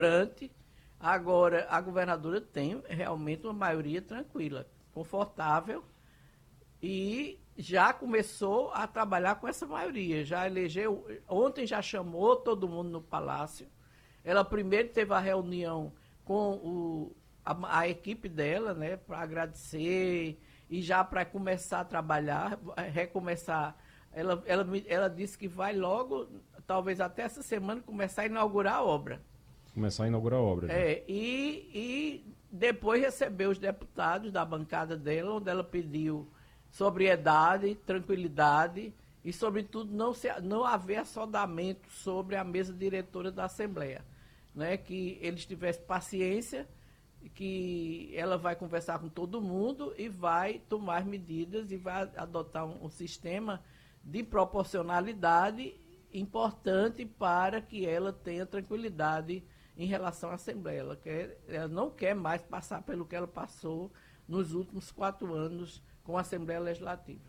Agora, a governadora tem realmente uma maioria tranquila, confortável, e já começou a trabalhar com essa maioria. Já elegeu, ontem já chamou todo mundo no Palácio. Ela primeiro teve a reunião com a equipe dela, né, para agradecer e já para começar a trabalhar, recomeçar. Ela disse que vai logo, talvez até essa semana, começar a inaugurar a obra. Começar a inaugurar a obra. E depois recebeu os deputados da bancada dela, onde ela pediu sobriedade, tranquilidade e, sobretudo, não haver assodamento sobre a mesa diretora da Assembleia. Né? Que eles tivessem paciência, que ela vai conversar com todo mundo e vai tomar medidas e vai adotar um sistema de proporcionalidade importante para que ela tenha tranquilidade em relação à Assembleia. Ela não quer mais passar pelo que ela passou nos últimos 4 anos com a Assembleia Legislativa.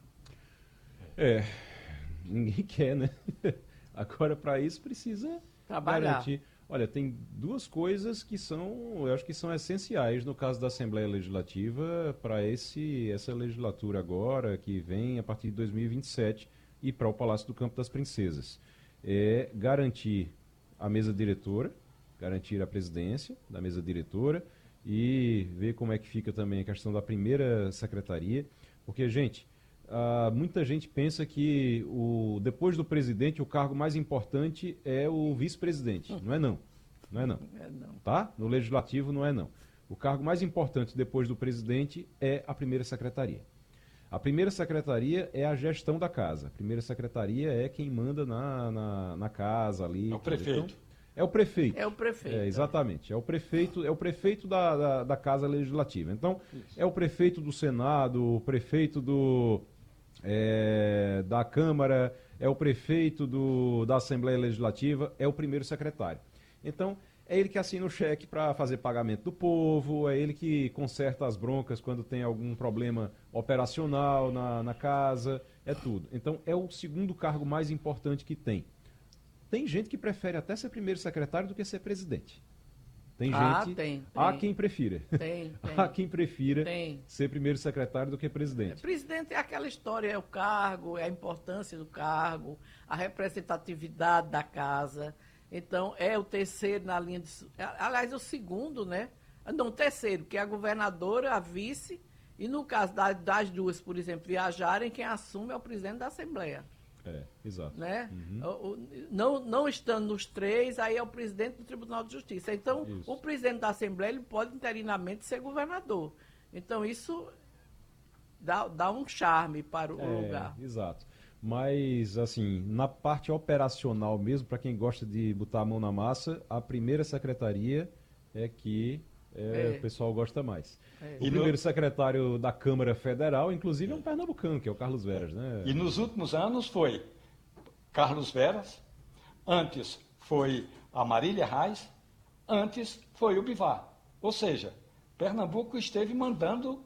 Ninguém quer, né? Agora, para isso, precisa trabalhar. Garantir. Olha, tem 2 coisas que eu acho que são essenciais no caso da Assembleia Legislativa para essa legislatura agora, que vem a partir de 2027, e para o Palácio do Campo das Princesas. É garantir a mesa diretora, garantir a presidência da mesa diretora e ver como é que fica também a questão da primeira secretaria, porque, gente, muita gente pensa que depois do presidente o cargo mais importante é o vice-presidente. Não é não. Não é não. Tá? No legislativo não é não. O cargo mais importante depois do presidente é a primeira secretaria. A primeira secretaria é a gestão da casa. A primeira secretaria é quem manda na casa ali. É o prefeito. Então, é o prefeito. É o prefeito. Exatamente. É o prefeito da Casa Legislativa. Então, é o prefeito do Senado, o prefeito da Câmara, é o prefeito da Assembleia Legislativa, é o primeiro secretário. Então, é ele que assina o cheque para fazer pagamento do povo, é ele que conserta as broncas quando tem algum problema operacional na casa, é tudo. Então, é o segundo cargo mais importante que tem. Tem gente que prefere até ser primeiro secretário do que ser presidente. Tem gente. Há quem prefira. Há quem prefira ser primeiro secretário do que presidente. Presidente é aquela história, é o cargo, é a importância do cargo, a representatividade da casa. Então, é o terceiro na linha de. Aliás, o segundo, né? Não, o terceiro, que é a governadora, a vice, e no caso das duas, por exemplo, viajarem, quem assume é o presidente da Assembleia. Exato. Né? Não estando nos 3, aí é o presidente do Tribunal de Justiça. Então, o presidente da Assembleia ele pode interinamente ser governador. Então, isso dá um charme para o lugar. Exato. Mas, assim, na parte operacional mesmo, para quem gosta de botar a mão na massa, a primeira secretaria é que o pessoal gosta mais. O primeiro secretário da Câmara Federal, inclusive, é um pernambucano, que é o Carlos Veras, né? E nos últimos anos foi Carlos Veras, antes foi a Marília Reis, antes foi o Bivar. Ou seja, Pernambuco esteve mandando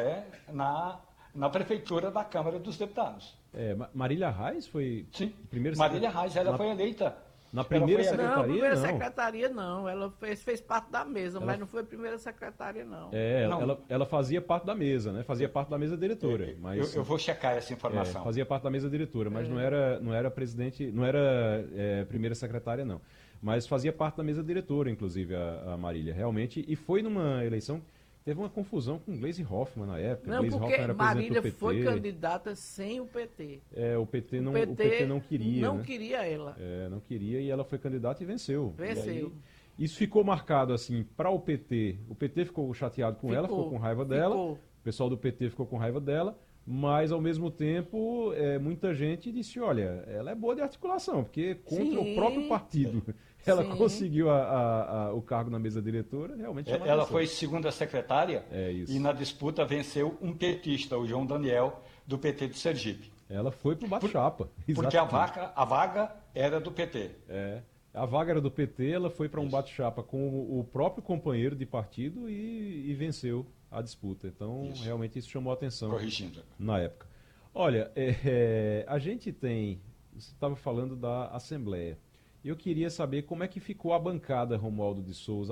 na prefeitura da Câmara dos Deputados. Marília Reis foi... Sim, Marília Reis, ela foi eleita... Na primeira secretaria, não. Não, primeira secretaria não. Ela fez parte da mesa, mas não foi primeira secretária, não. Ela fazia parte da mesa, né? Fazia parte da mesa diretora. Mas, eu vou checar essa informação. Fazia parte da mesa diretora, mas não era presidente, não era primeira secretária, não. Mas fazia parte da mesa diretora, inclusive, a Marília, realmente. E foi numa eleição... Teve uma confusão com Gleisi Hoffmann na época. Não, Gleisi porque Hoffmann era Marília presidente do PT. foi candidata sem o PT. O PT não queria. Não né? queria ela. Não queria e ela foi candidata e venceu. Venceu. E aí, isso ficou marcado assim para o PT. O PT ficou chateado com ela, ficou com raiva dela. O pessoal do PT ficou com raiva dela. Mas, ao mesmo tempo, muita gente disse, olha, ela é boa de articulação, porque contra o próprio partido ela conseguiu o cargo na mesa diretora, realmente ela foi segunda secretária isso. E na disputa venceu um petista, o João Daniel, do PT de Sergipe. Ela foi para o bate-chapa. Porque a vaga era do PT. A vaga era do PT, ela foi para um bate-chapa com o próprio companheiro de partido e venceu a disputa. Então, realmente isso chamou a atenção na época. Olha, a gente tem... Você estava falando da Assembleia. Eu queria saber como é que ficou a bancada, Romualdo de Souza.